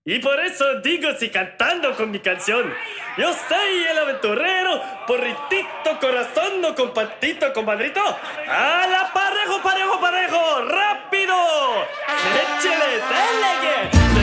Y por eso digo, si cantando con mi canción. Yo soy el aventurero, porritito, corazón, no compatito, compadrito. ¡A la parejo, parejo, parejo! ¡Rápido!